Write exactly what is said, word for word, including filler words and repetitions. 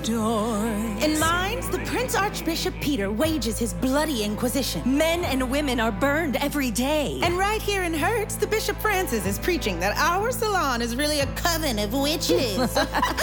doors. In mine, the Prince Archbishop Peter wages his bloody inquisition. Men and women are burned every day. And right here in Hertz, the Bishop Francis is preaching that our salon is really a coven of witches.